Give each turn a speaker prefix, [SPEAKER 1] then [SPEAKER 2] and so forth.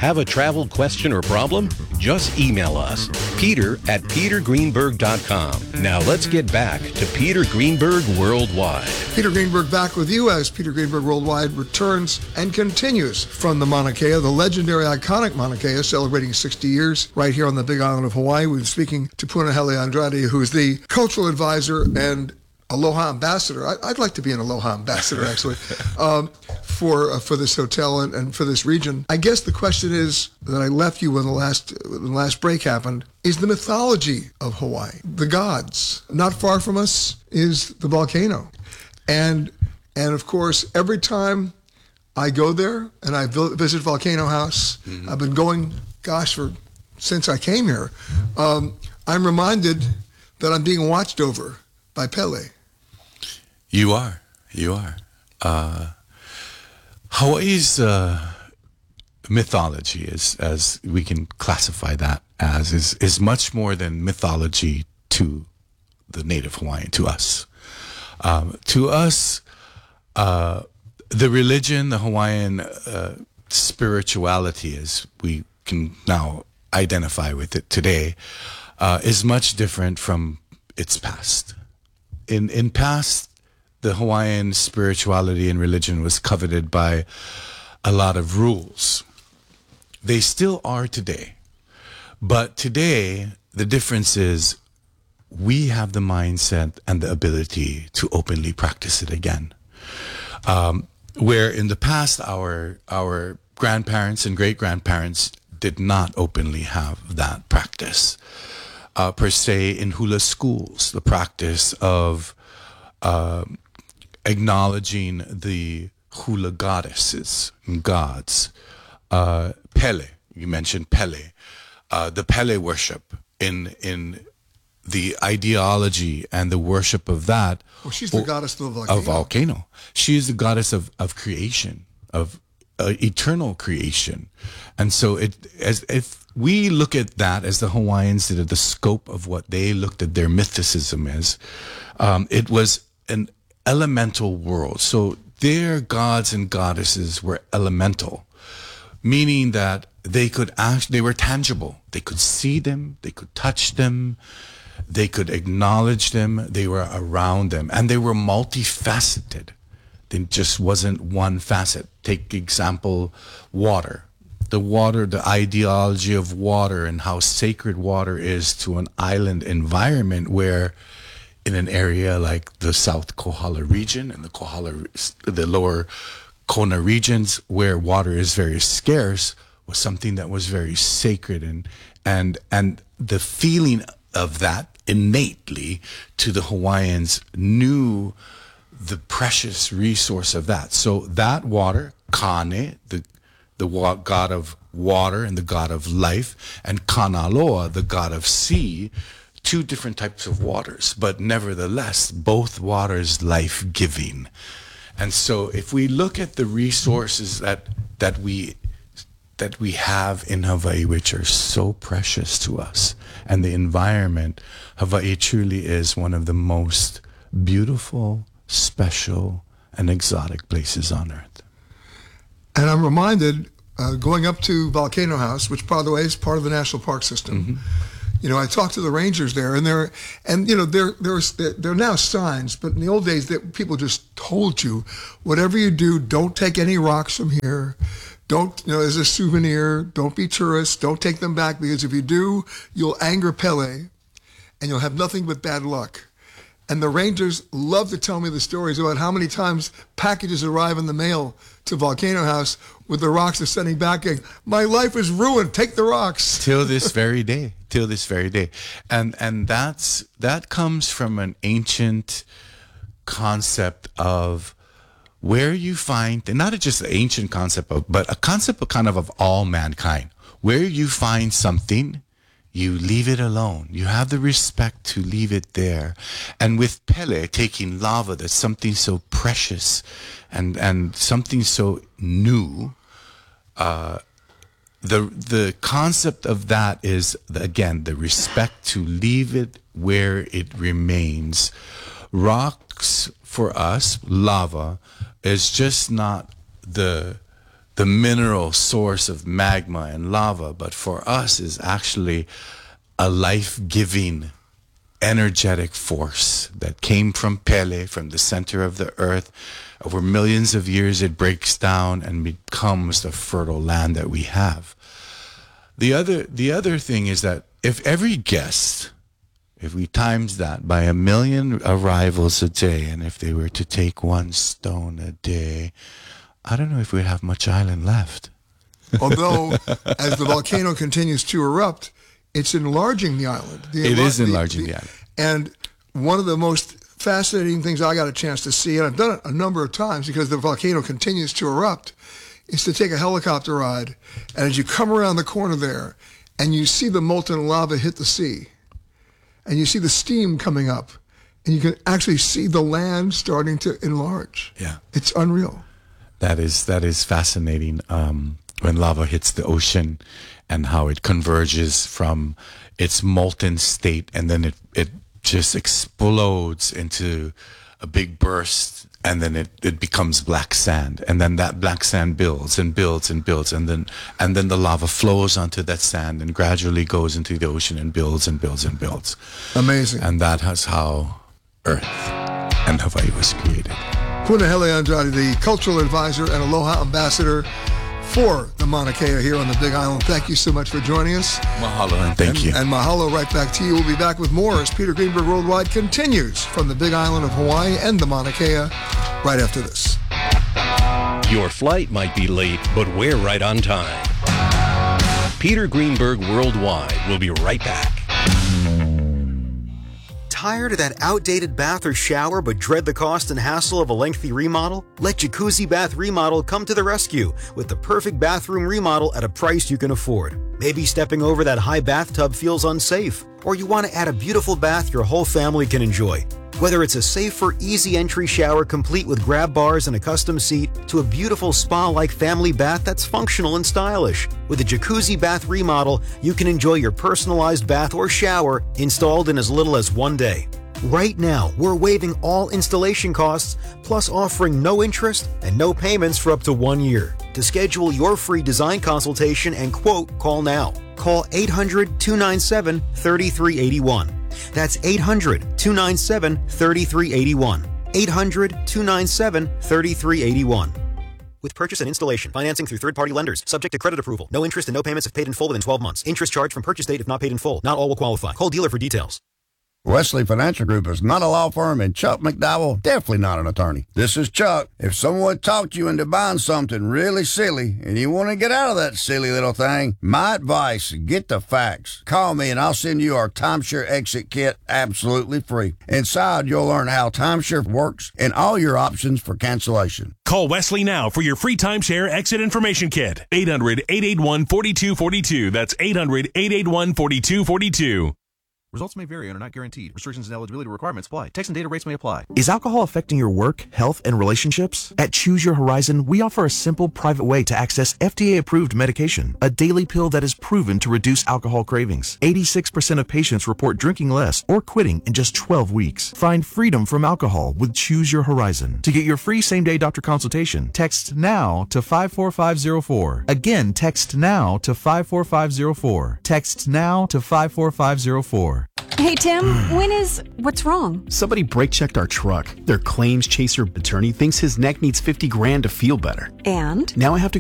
[SPEAKER 1] Have a travel question or problem? Just email us, peter@petergreenberg.com. Now let's get back to Peter Greenberg Worldwide.
[SPEAKER 2] Peter Greenberg back with you as Peter Greenberg Worldwide returns and continues from the Mauna Kea, the legendary, iconic Mauna Kea, celebrating 60 years right here on the Big Island of Hawaii. We've been speaking to Punahele Andrade, who is the cultural advisor and Aloha ambassador. I'd like to be an Aloha ambassador, actually, for this hotel and for this region. I guess the question is that I left you when the last break happened is the mythology of Hawaii. The gods. Not far from us is the volcano, and of course every time I go there and I visit Volcano House, I've been going, since I came here. I'm reminded that I'm being watched over by Pele.
[SPEAKER 3] You are. Hawaii's mythology, as we can classify that as, is much more than mythology to the native Hawaiian, to us. The religion, the Hawaiian spirituality, as we can now identify with it today, is much different from its past. In past, the Hawaiian spirituality and religion was coveted by a lot of rules. They still are today. But today, the difference is we have the mindset and the ability to openly practice it again. Where in the past, our grandparents and great-grandparents did not openly have that practice. Per se, in hula schools, the practice of acknowledging the hula goddesses and gods. Pele, you mentioned Pele. The Pele worship in the ideology and the worship of that.
[SPEAKER 2] Well, she's the goddess of the volcano.
[SPEAKER 3] Of volcano. She is the goddess of creation, of eternal creation. And so if we look at that as the Hawaiians did, at the scope of what they looked at their mythicism as, it was an elemental world. So their gods and goddesses were elemental, meaning that they were tangible. They could see them, they could touch them, they could acknowledge them, they were around them, and they were multifaceted. There just wasn't one facet. Take example, water. The ideology of water and how sacred water is to an island environment, where in an area like the South Kohala region and the lower Kona regions, where water is very scarce, was something that was very sacred, and the feeling of that innately to the Hawaiians knew the precious resource of that. So that water, Kane, the god of water and the god of life, and Kanaloa, the god of sea, two different types of waters, but nevertheless, both waters life-giving. And so if we look at the resources that we have in Hawaii, which are so precious to us, and the environment, Hawaii truly is one of the most beautiful, special, and exotic places on earth.
[SPEAKER 2] And I'm reminded, going up to Volcano House, which, by the way, is part of the National Park System. You know, I talked to the rangers there, and there are now signs, but in the old days, people just told you, whatever you do, don't take any rocks from here. Don't, as a souvenir, don't be tourists, don't take them back, because if you do, you'll anger Pele, and you'll have nothing but bad luck. And the rangers love to tell me the stories about how many times packages arrive in the mail to Volcano House with the rocks they're sending back, and my life is ruined, take the rocks.
[SPEAKER 3] Till this very day. And that comes from an ancient concept of where you find, and not just the ancient concept of, but a concept of all mankind. Where you find something, you leave it alone. You have the respect to leave it there. And with Pele taking lava, that's something so precious and something so new, the concept of that is, again, the respect to leave it where it remains. Rocks, for us, lava, is just not the the mineral source of magma and lava, but for us is actually a life-giving, energetic force that came from Pele, from the center of the earth. Over millions of years, it breaks down and becomes the fertile land that we have. The other thing is that if every guest, if we times that by 1 million arrivals a day, and if they were to take 1 stone a day, I don't know if we'd have much island left.
[SPEAKER 2] Although, as the volcano continues to erupt, it's enlarging the island.
[SPEAKER 3] It is enlarging the island.
[SPEAKER 2] And one of the most fascinating things I got a chance to see, and I've done it a number of times because the volcano continues to erupt, is to take a helicopter ride. And as you come around the corner there, and you see the molten lava hit the sea, and you see the steam coming up, and you can actually see the land starting to enlarge.
[SPEAKER 3] Yeah.
[SPEAKER 2] It's unreal.
[SPEAKER 3] That is fascinating. When lava hits the ocean and how it converges from its molten state, and then it just explodes into a big burst, and then it becomes black sand, and then that black sand builds and builds and builds, and then the lava flows onto that sand and gradually goes into the ocean and builds and builds and builds.
[SPEAKER 2] Amazing.
[SPEAKER 3] And that is how Earth and Hawaii was created.
[SPEAKER 2] Punahele Andrade, the cultural advisor and Aloha ambassador for the Mauna Kea here on the Big Island. Thank you so much for joining us.
[SPEAKER 3] Mahalo and thank you.
[SPEAKER 2] And mahalo right back to you. We'll be back with more as Peter Greenberg Worldwide continues from the Big Island of Hawaii and the Mauna Kea right after this.
[SPEAKER 1] Your flight might be late, but we're right on time. Peter Greenberg Worldwide will be right back.
[SPEAKER 4] Tired of that outdated bath or shower but dread the cost and hassle of a lengthy remodel? Let Jacuzzi Bath Remodel come to the rescue with the perfect bathroom remodel at a price you can afford. Maybe stepping over that high bathtub feels unsafe, or you want to add a beautiful bath your whole family can enjoy. Whether it's a safer, easy entry shower complete with grab bars and a custom seat, to a beautiful spa-like family bath that's functional and stylish. With a Jacuzzi Bath Remodel, you can enjoy your personalized bath or shower installed in as little as 1 day. Right now, we're waiving all installation costs, plus offering no interest and no payments for up to 1 year. To schedule your free design consultation and quote, call now. Call 800-297-3381. That's 800-297-3381. 800-297-3381. With purchase and installation, financing through third-party lenders, subject to credit approval. No interest and no payments if paid in full within 12 months. Interest charged from purchase date if not paid in full. Not all will qualify. Call dealer for details.
[SPEAKER 5] Wesley Financial Group is not a law firm, and Chuck McDowell definitely not an attorney. This is Chuck. If someone talked you into buying something really silly and you want to get out of that silly little thing, my advice, get the facts. Call me and I'll send you our timeshare exit kit absolutely free. Inside, you'll learn how timeshare works and all your options for cancellation.
[SPEAKER 6] Call Wesley now for your free timeshare exit information kit. 800-881-4242. That's 800-881-4242.
[SPEAKER 7] Results may vary and are not guaranteed. Restrictions and eligibility requirements apply. Text and data rates may apply.
[SPEAKER 8] Is alcohol affecting your work, health, and relationships? At Choose Your Horizon, we offer a simple, private way to access FDA-approved medication, a daily pill that is proven to reduce alcohol cravings. 86% of patients report drinking less or quitting in just 12 weeks. Find freedom from alcohol with Choose Your Horizon. To get your free same-day doctor consultation, text NOW to 54504. Again, text NOW to 54504. Text NOW to 54504.
[SPEAKER 9] Hey, Tim, what's wrong?
[SPEAKER 10] Somebody brake-checked our truck. Their claims chaser attorney thinks his neck needs $50,000 to feel better.
[SPEAKER 9] And?
[SPEAKER 10] Now I have to